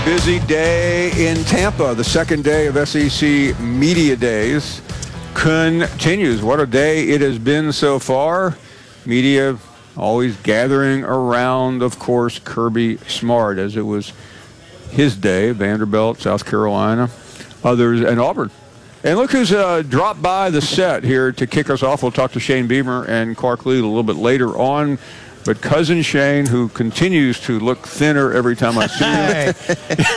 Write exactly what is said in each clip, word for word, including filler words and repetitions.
Busy day in Tampa. The second day of S E C Media Days continues. What a day it has been so far. Media always gathering around, of course, Kirby Smart, as it was his day. Vanderbilt, South Carolina, others, and Auburn. And look who's uh, dropped by the set here to kick us off. We'll talk to Shane Beamer and Clark Lee a little bit later on. But Cousin Shane, who continues to look thinner every time I see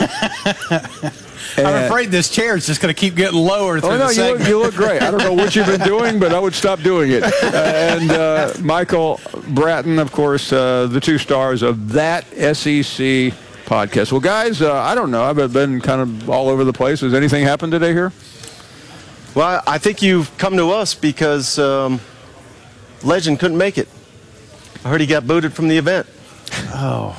him. I'm afraid this chair is just going to keep getting lower through oh, no, the you look, segment. you look great. I don't know what you've been doing, but I would stop doing it. Uh, and uh, Michael Bratton, of course, uh, the two stars of that S E C podcast. Well, guys, uh, I don't know. I've been kind of all over the place. Has anything happened today here? Well, I think you've come to us because um, Legend couldn't make it. I heard he got booted from the event. Oh.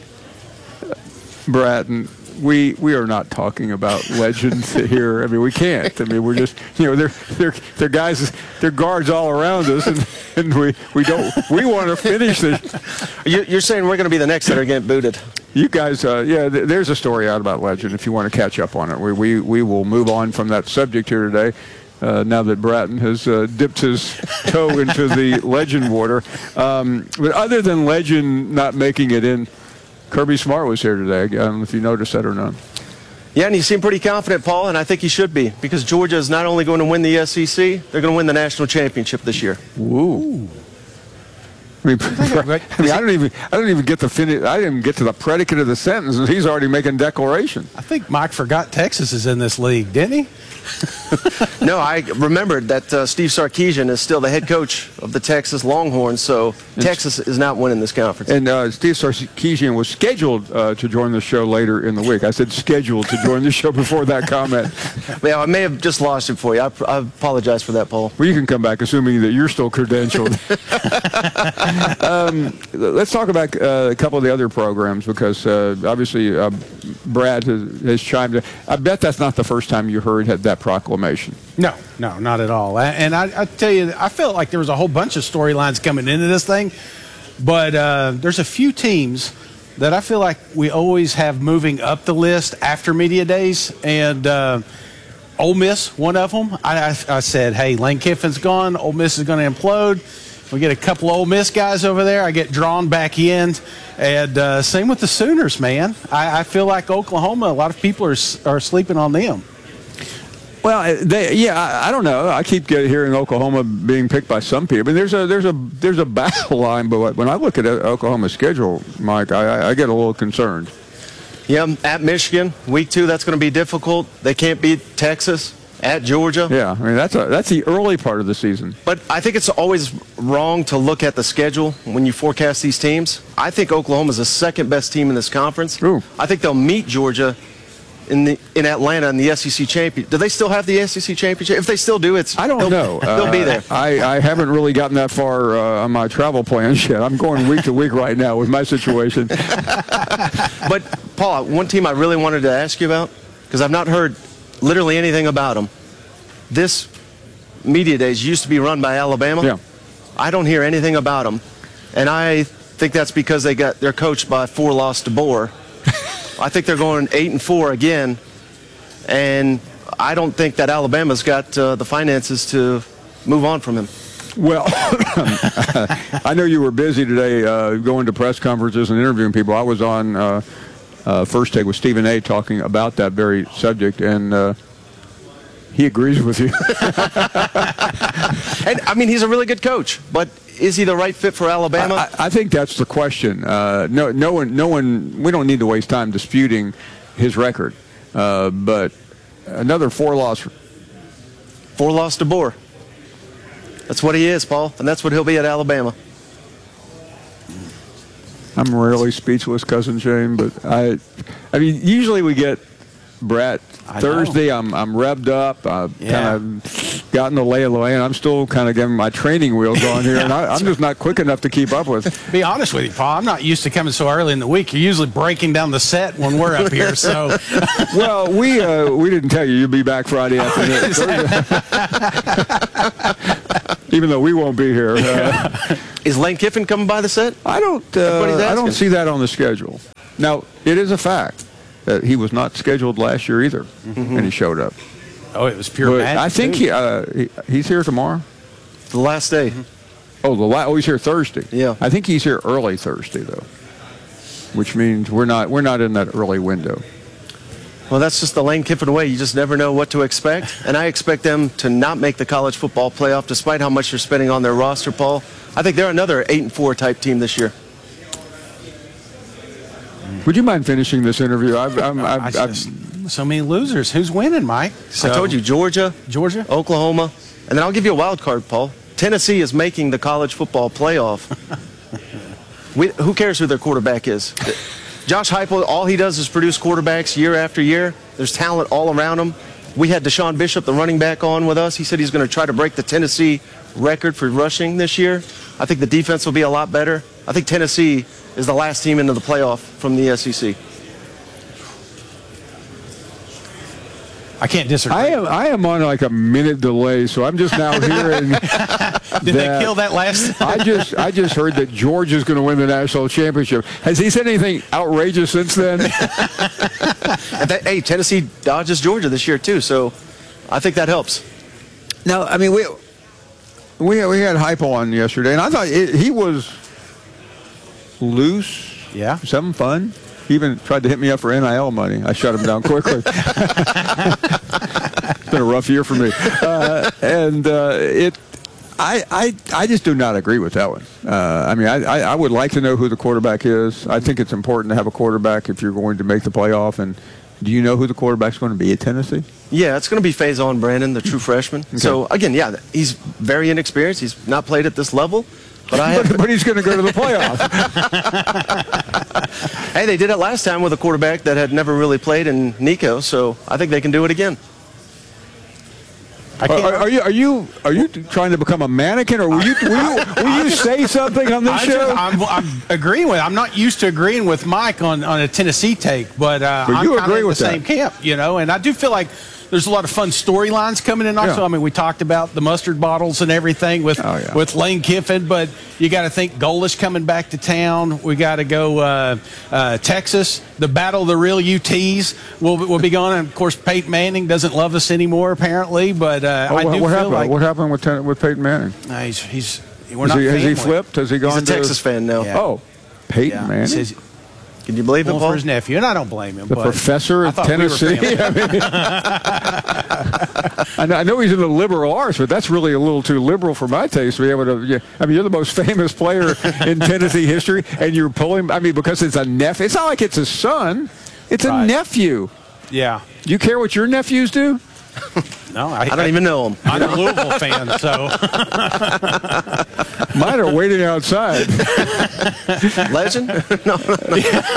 Bratton, we we are not talking about legends here. I mean, we can't. I mean, we're just, you know, they're they're they're guys, they're guards all around us, and, and we we don't we want to finish this. You're saying we're going to be the next that are getting booted? You guys, uh, yeah, th there's a story out about Legend if you want to catch up on it. We we we will move on from that subject here today. Uh, now that Bratton has uh, dipped his toe into the Legend water. Um, but other than Legend not making it in, Kirby Smart was here today. I don't know if you noticed that or not. Yeah, and he seemed pretty confident, Paul, and I think he should be, because Georgia is not only going to win the S E C, they're going to win the national championship this year. Woo. I mean, I, mean, I don't even I don't even get the finish. I didn't even get to the predicate of the sentence, and he's already making declaration. I think Mike forgot Texas is in this league, didn't he? No, I remembered that uh, Steve Sarkisian is still the head coach of the Texas Longhorns, so it's, Texas is not winning this conference. And uh, Steve Sarkisian was scheduled uh, to join the show later in the week. I said scheduled to join the show before that comment. Yeah, I may have just lost it for you. I, I apologize for that, Paul. Well, you can come back, assuming that you're still credentialed. um, let's talk about uh, a couple of the other programs, because uh, obviously uh, Brad has, has chimed in. I bet that's not the first time you heard that proclamation. No, no, not at all. And I, I tell you, I felt like there was a whole bunch of storylines coming into this thing, but uh, there's a few teams that I feel like we always have moving up the list after media days, and uh, Ole Miss, one of them. I, I, I said, hey, Lane Kiffin's gone. Ole Miss is going to implode. We get a couple of Ole Miss guys over there. I get drawn back in. And uh, same with the Sooners, man. I, I feel like Oklahoma, a lot of people are, are sleeping on them. Well, they, yeah, I, I don't know. I keep getting, hearing Oklahoma being picked by some people. I mean, there's a there's a there's a battle line, but when I look at Oklahoma's schedule, Mike, I, I get a little concerned. Yeah, at Michigan, week two, that's going to be difficult. They can't beat Texas. At Georgia. Yeah, I mean, that's a, that's the early part of the season. But I think it's always wrong to look at the schedule when you forecast these teams. I think Oklahoma's the second best team in this conference. Ooh. I think they'll meet Georgia in the in Atlanta in the S E C championship. Do they still have the S E C championship? If they still do, it's I don't they'll, know. They'll uh, be there. I, I haven't really gotten that far uh, on my travel plans yet. I'm going week to week right now with my situation. But, Paul, one team I really wanted to ask you about, because I've not heard literally anything about them. This media days used to be run by Alabama. Yeah. I don't hear anything about them, and I think that's because they got they're coached by four loss DeBoer. I think they're going eight and four again, and I don't think that Alabama's got uh, the finances to move on from him. Well, I know you were busy today uh, going to press conferences and interviewing people. I was on uh, uh, First Take with Stephen A. talking about that very subject, and uh, he agrees with you. And I mean, he's a really good coach, but is he the right fit for Alabama? I, I think that's the question. Uh, no, no one, no one. We don't need to waste time disputing his record, uh, but another four-loss, four-loss DeBoer. That's what he is, Paul, and that's what he'll be at Alabama. I'm rarely speechless, Cousin Shane, but I, I mean, usually we get Brett Thursday. I'm I'm revved up. I've Yeah. kind of gotten the lay of the land. I'm still kind of getting my training wheels on here, and I, I'm just not quick enough to keep up with. Be honest with you, Paul, I'm not used to coming so early in the week. You're usually breaking down the set when we're up here. So, well, we uh, we didn't tell you you'd be back Friday afternoon, even though we won't be here. Uh, Is Lane Kiffin coming by the set? I don't. Uh, I don't see that on the schedule. Now, it is a fact Uh, he was not scheduled last year either, mm-hmm. and he showed up. Oh, it was pure but magic. I think he, uh, he, he's here tomorrow. The last day. Mm-hmm. Oh, the la- oh, he's here Thursday. Yeah. I think he's here early Thursday though, which means we're not we're not in that early window. Well, that's just the Lane Kiffin way. You just never know what to expect. And I expect them to not make the college football playoff despite how much they're spending on their roster, Paul. I think they're another eight and four type team this year. Would you mind finishing this interview? I've, I'm, I've, I just, so many losers. Who's winning, Mike? So, I told you, Georgia, Georgia, Oklahoma, and then I'll give you a wild card, Paul. Tennessee is making the college football playoff. we, who cares who their quarterback is? Josh Heupel, all he does is produce quarterbacks year after year. There's talent all around him. We had Deshaun Bishop, the running back, on with us. He said he's going to try to break the Tennessee record for rushing this year. I think the defense will be a lot better. I think Tennessee is the last team into the playoff from the S E C. I can't disagree. I am I am on like a minute delay, so I'm just now hearing. Did they kill that last? I just I just heard that Georgia's going to win the national championship. Has he said anything outrageous since then? that, hey, Tennessee dodges Georgia this year too, so I think that helps. No, I mean we we we had Heupel on yesterday, and I thought it, he was loose. Yeah, something fun. He even tried to hit me up for N I L money. I shut him down quickly. It's been a rough year for me, uh, and uh, it. I, I I just do not agree with that one. Uh, I mean, I, I I would like to know who the quarterback is. I think it's important to have a quarterback if you're going to make the playoff. And do you know who the quarterback's going to be at Tennessee? Yeah, it's going to be Faison Brandon, the true freshman. Okay. So again, yeah, he's very inexperienced. He's not played at this level. But, I have, but, but he's going to go to the playoffs. Hey, they did it last time with a quarterback that had never really played in Nico, so I think they can do it again. I can't, are, are you are you are you trying to become a mannequin, or will you will you, will you say something on this I show? Just, I'm, I'm agreeing with. I'm not used to agreeing with Mike on, on a Tennessee take, but, uh, but you I'm agree in with the that. same camp, you know. And I do feel like there's a lot of fun storylines coming in. Also, yeah. I mean, we talked about the mustard bottles and everything with oh, yeah. with Lane Kiffin, but you got to think Golish coming back to town. We got to go uh, uh, Texas. The battle of the real U Ts will will be gone. And of course, Peyton Manning doesn't love us anymore, apparently. But uh, oh, I do what feel happened? like what happened with Ten- with Peyton Manning? Uh, he's he's we're Is not he, has he family. flipped? Has he gone? He's a to, Texas fan now. Yeah. Oh, Peyton Yeah. Manning. Says, Can you believe it, Well, Paul? for his nephew, and I don't blame him. The but professor I of thought we were Tennessee. family. I, mean, I, know, I know he's in the liberal arts, but that's really a little too liberal for my taste to be able to. Yeah, I mean, you're the most famous player in Tennessee history, and you're pulling. I mean, because it's a nephew. It's not like it's a son. It's Right. a nephew. Yeah. Do you care what your nephews do? No, I, I don't even know him. I'm a Louisville fan, so Mine are waiting outside. Legend? no, no, no.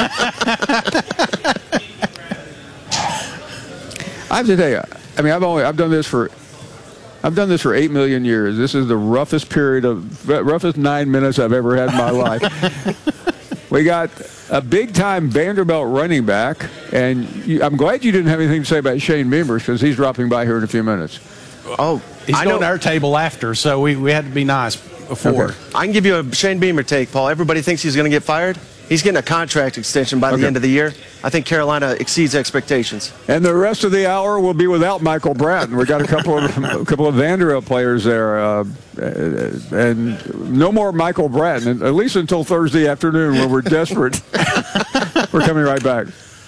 I have to tell you. I mean, I've only I've done this for. I've done this for eight million years. This is the roughest period of roughest nine minutes I've ever had in my life. We got a big-time Vanderbilt running back, and you, I'm glad you didn't have anything to say about Shane Beamer because he's dropping by here in a few minutes. Oh, he's I going know. to our table after, so we, we had to be nice before. Okay. I can give you a Shane Beamer take, Paul. Everybody thinks he's going to get fired. He's getting a contract extension by Okay. the end of the year. I think Carolina exceeds expectations. And the rest of the hour will be without Michael Bratton. We got a couple of a couple of Vanderbilt players there, uh, and no more Michael Bratton, at least until Thursday afternoon when we're desperate. We're coming right back.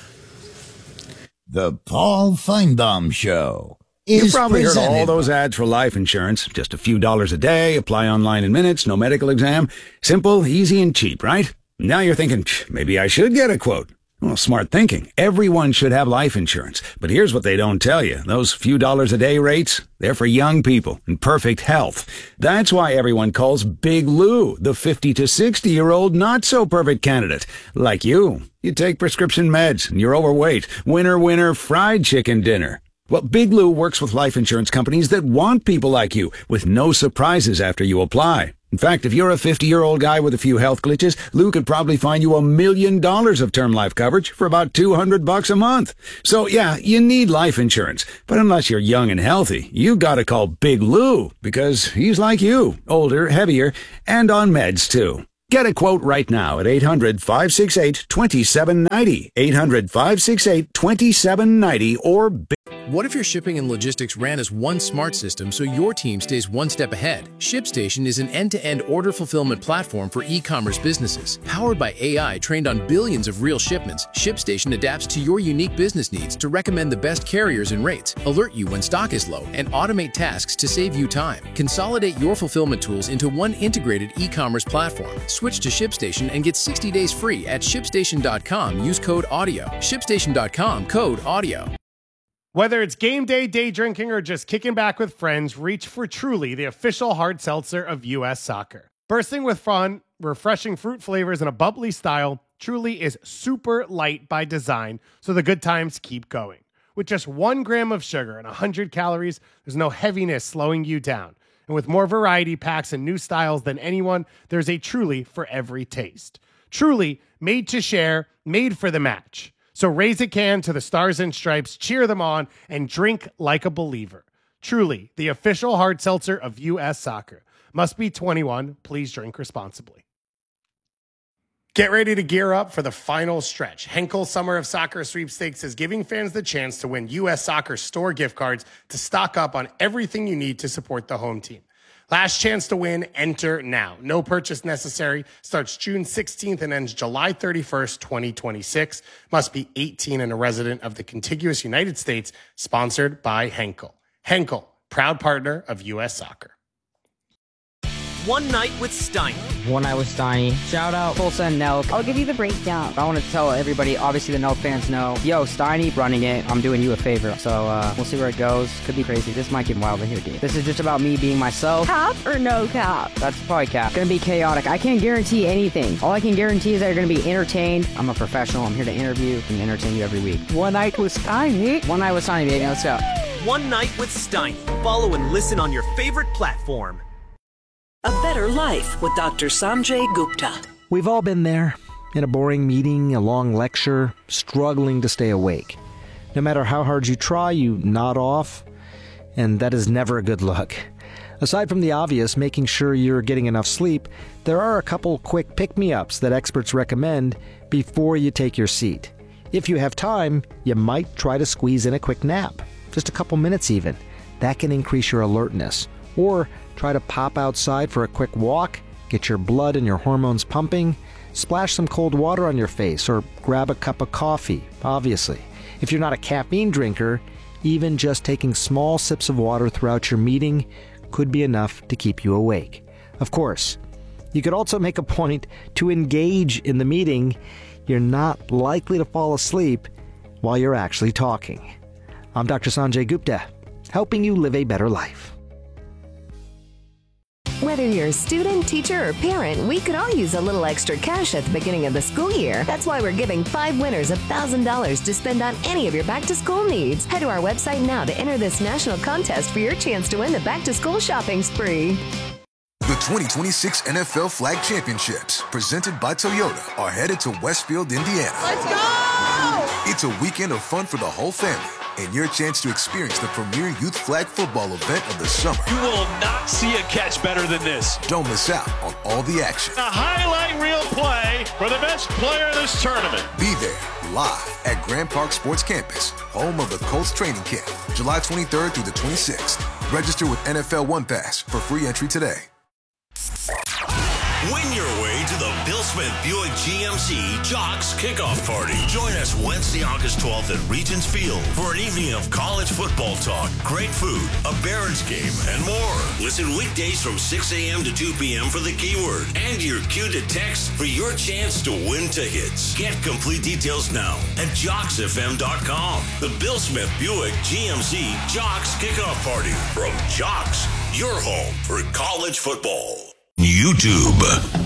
The Paul Feinbaum Show. You is probably heard all presented those ads for life insurance. Just a few dollars a day, apply online in minutes, no medical exam. Simple, easy, and cheap, right? Now you're thinking, maybe I should get a quote. Well, smart thinking. Everyone should have life insurance. But here's what they don't tell you. Those few dollars a day rates, they're for young people in perfect health. That's why everyone calls Big Lou the fifty to sixty-year-old not-so-perfect candidate. Like you. You take prescription meds, and you're overweight. Winner, winner, fried chicken dinner. Well, Big Lou works with life insurance companies that want people like you, with no surprises after you apply. In fact, if you're a fifty-year-old guy with a few health glitches, Lou could probably find you a million dollars of term life coverage for about two hundred bucks a month. So, yeah, you need life insurance. But unless you're young and healthy, you gotta call Big Lou, because he's like you, older, heavier, and on meds, too. Get a quote right now at eight hundred, five six eight, two seven nine zero, eight hundred, five six eight, two seven nine zero, or... What if your shipping and logistics ran as one smart system so your team stays one step ahead? ShipStation is an end-to-end order fulfillment platform for e-commerce businesses. Powered by A I trained on billions of real shipments, ShipStation adapts to your unique business needs to recommend the best carriers and rates, alert you when stock is low, and automate tasks to save you time. Consolidate your fulfillment tools into one integrated e-commerce platform. Switch to ShipStation and get sixty days free at ShipStation dot com. Use code AUDIO. ShipStation dot com, code AUDIO. Whether it's game day, day drinking, or just kicking back with friends, reach for Truly, the official hard seltzer of U S Soccer. Bursting with fun, refreshing fruit flavors, and a bubbly style, Truly is super light by design, so the good times keep going. With just one gram of sugar and one hundred calories, there's no heaviness slowing you down. And with more variety packs and new styles than anyone, there's a Truly for every taste. Truly, made to share, made for the match. So raise a can to the Stars and Stripes, cheer them on, and drink like a believer. Truly, the official hard seltzer of U S Soccer. Must be twenty-one. Please drink responsibly. Get ready to gear up for the final stretch. Henkel Summer of Soccer Sweepstakes is giving fans the chance to win U S Soccer store gift cards to stock up on everything you need to support the home team. Last chance to win, enter now. No purchase necessary. Starts June sixteenth and ends July thirty-first, twenty twenty-six. Must be eighteen and a resident of the contiguous United States. Sponsored by Henkel. Henkel, proud partner of U S Soccer. One Night with Steiny. One Night with Steiny. Shout out Full Send Nelk. I'll give you the breakdown. I want to tell everybody, obviously the Nelk fans know, yo, Steiny running it, I'm doing you a favor. So uh, we'll see where it goes. Could be crazy. This might get wild in here, dude. This is just about me being myself. Cap or no cap? That's probably cap. Gonna be chaotic. I can't guarantee anything. All I can guarantee is that you're gonna be entertained. I'm a professional. I'm here to interview and entertain you every week. One Night with Steiny. One Night with Steiny, baby. Let's go. One Night with Steiny. Follow and listen on your favorite platform. A Better Life with Doctor Sanjay Gupta. We've all been there, in a boring meeting, a long lecture, struggling to stay awake. No matter how hard you try, you nod off, and that is never a good look. Aside from the obvious, making sure you're getting enough sleep, there are a couple quick pick-me-ups that experts recommend before you take your seat. If you have time, you might try to squeeze in a quick nap, just a couple minutes even. That can increase your alertness. Or try to pop outside for a quick walk, get your blood and your hormones pumping, splash some cold water on your face, or grab a cup of coffee, obviously. If you're not a caffeine drinker, even just taking small sips of water throughout your meeting could be enough to keep you awake. Of course, you could also make a point to engage in the meeting. You're not likely to fall asleep while you're actually talking. I'm Doctor Sanjay Gupta, helping you live a better life. Whether you're a student, teacher, or parent, we could all use a little extra cash at the beginning of the school year. That's why we're giving five winners one thousand dollars to spend on any of your back-to-school needs. Head to our website now to enter this national contest for your chance to win the back-to-school shopping spree. The twenty twenty-six N F L Flag Championships, presented by Toyota, are headed to Westfield, Indiana. Let's go! It's a weekend of fun for the whole family, and your chance to experience the premier youth flag football event of the summer. You will not see a catch better than this. Don't miss out on all the action. A highlight reel play for the best player of this tournament. Be there, live at Grand Park Sports Campus, home of the Colts training camp, July twenty-third through the twenty-sixth. Register with N F L One Pass for free entry today. Win your way to the Bill Smith Buick G M C Jocks Kickoff Party. Join us Wednesday, August twelfth at Regents Field for an evening of college football talk, great food, a Barons game, and more. Listen weekdays from six a.m. to two p.m. for the keyword and your cue to text for your chance to win tickets. Get complete details now at jocks f m dot com. The Bill Smith Buick G M C Jocks Kickoff Party from Jocks, your home for college football. YouTube.